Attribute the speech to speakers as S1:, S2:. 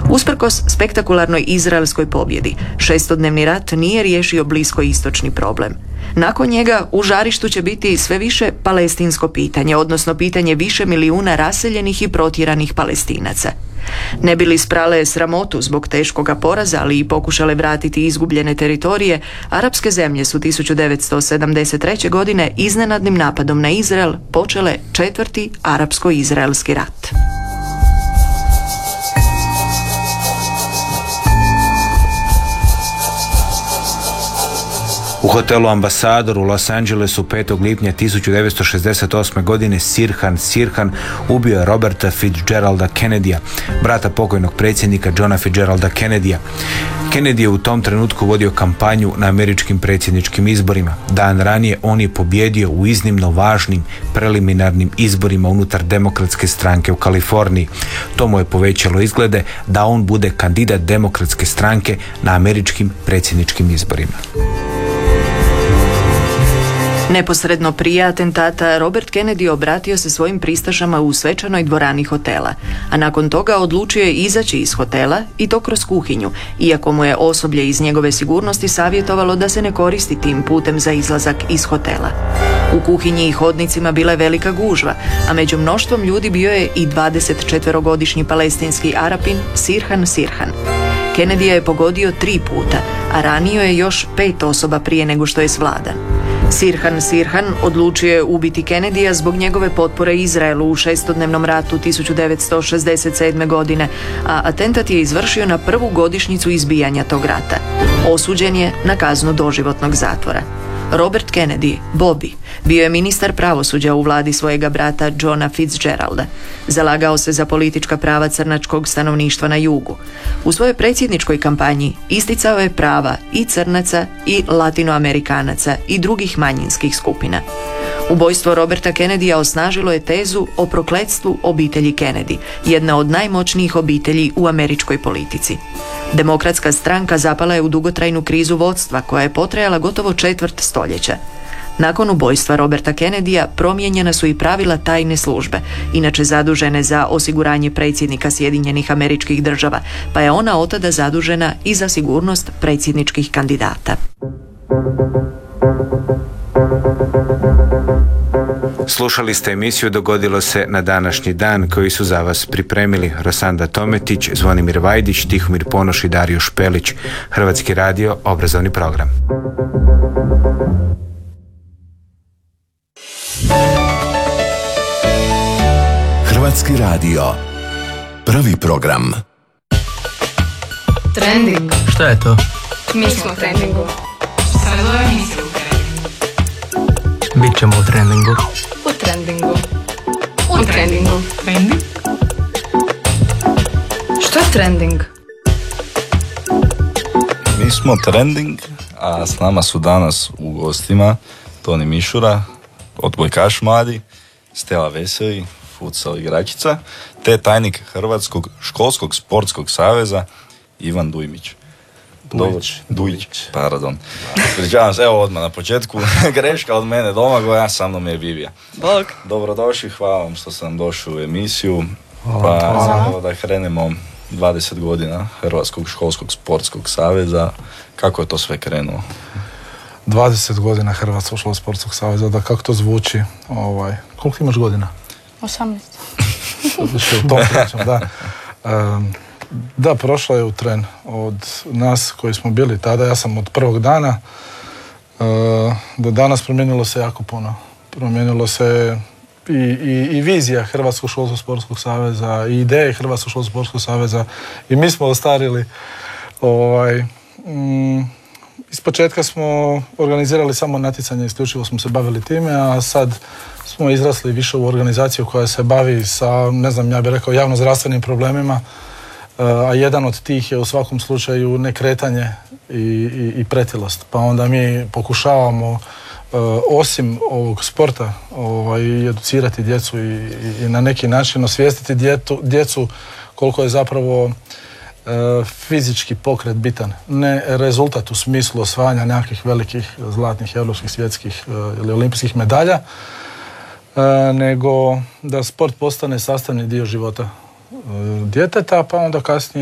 S1: Usprkos spektakularnoj izraelskoj pobjedi, šestodnevni rat nije riješio bliskoistočni problem. Nakon njega u žarištu će biti sve više palestinsko pitanje, odnosno pitanje više milijuna raseljenih i protjeranih Palestinaca. Ne bi li sprale sramotu zbog teškoga poraza, ali i pokušale vratiti izgubljene teritorije, arapske zemlje su 1973. godine iznenadnim napadom na Izrael počele četvrti arapsko-izraelski rat.
S2: U hotelu Ambasador u Los Angelesu 5. lipnja 1968. godine Sirhan ubio je Roberta Fitzgeralda Kennedya, brata pokojnog predsjednika Johna Fitzgeralda Kennedya. Kennedy je u tom trenutku vodio kampanju na američkim predsjedničkim izborima. Dan ranije on je pobjedio u iznimno važnim preliminarnim izborima unutar Demokratske stranke u Kaliforniji. To mu je povećalo izglede da on bude kandidat Demokratske stranke na američkim predsjedničkim izborima.
S1: Neposredno prije atentata Robert Kennedy obratio se svojim pristašama u svečanoj dvorani hotela, a nakon toga odlučio je izaći iz hotela i to kroz kuhinju, iako mu je osoblje iz njegove sigurnosti savjetovalo da se ne koristi tim putem za izlazak iz hotela. U kuhinji i hodnicima bila je velika gužva, a među mnoštvom ljudi bio je i 24-godišnji palestinski Arapin Sirhan. Kennedy je pogodio 3 puta, a ranio je još 5 osoba prije nego što je svladan. Sirhan odlučio je ubiti Kennedyja zbog njegove potpore Izraelu u šestodnevnom ratu 1967. godine, a atentat je izvršio na prvu godišnjicu izbijanja tog rata. Osuđen je na kaznu doživotnog zatvora. Robert Kennedy, Bobby, bio je ministar pravosuđa u vladi svojega brata Johna Fitzgeralda. Zalagao se za politička prava crnačkog stanovništva na jugu. U svojoj predsjedničkoj kampanji isticao je prava i crnaca i latinoamerikanaca i drugih manjinskih skupina. Ubojstvo Roberta Kennedyja osnažilo je tezu o prokletstvu obitelji Kennedy, jedna od najmoćnijih obitelji u američkoj politici. Demokratska stranka zapala je u dugotrajnu krizu vodstva koja je potrajala gotovo četvrt stoljeća. Nakon ubojstva Roberta Kennedyja promijenjena su i pravila tajne službe, inače zadužene za osiguranje predsjednika Sjedinjenih Američkih Država, pa je ona od tada zadužena i za sigurnost predsjedničkih kandidata.
S2: Slušali ste emisiju Dogodilo se na današnji dan, koji su za vas pripremili Rosanda Tometić, Zvonimir Vajdić, Tihomir Ponoš i Dario Špelić. Hrvatski radio, obrazovni program.
S3: Hrvatski radio, prvi program.
S4: Trending.
S5: Šta je to?
S4: Mi smo u trendingu. Sada emisija u trendingu.
S5: Bićemo u trendingu.
S4: U trendingu. U trendingu.
S5: Trending?
S4: Što je trending?
S6: Mi smo trending, a s nama su danas u gostima Toni Mišura, odbojkaš mladi, Stela Veseli, futsal igračica, te tajnik Hrvatskog školskog sportskog saveza Ivan Dujmić. Dujić. Pardon. Ispričavam se, evo odmah na početku. Greška od mene Domagoja, sa mnom je Vivija.
S4: Bog.
S6: Dobrodošli, hvala vam što sam došao u emisiju. Pa evo da krenemo 20 godina Hrvatskog školskog sportskog saveza. Kako je to sve krenulo?
S7: 20 godina Hrvatskog školskog sportskog saveza, da kako to zvuči. Koliko imaš godina?
S4: 18.
S7: U tom pričam, da. Da, prošlo je u tren od nas koji smo bili tada. Ja sam od prvog dana do danas promijenilo se jako puno. Promijenilo se i vizija Hrvatskog školskog sportskog saveza, i ideje Hrvatskog školskog sportskog saveza, i mi smo ostarili. Ispočetka smo organizirali samo natjecanje, isključivo smo se bavili time, a sad smo izrasli više u organizaciju koja se bavi sa, ja bih rekao, javnozdravstvenim problemima, a jedan od tih je u svakom slučaju nekretanje i pretilost. Pa onda mi pokušavamo osim ovog sporta educirati djecu i na neki način osvijestiti djecu koliko je zapravo fizički pokret bitan. Ne rezultat u smislu osvajanja nekakvih velikih zlatnih, europskih, svjetskih ili olimpijskih medalja, nego da sport postane sastavni dio života djeteta, pa onda kasnije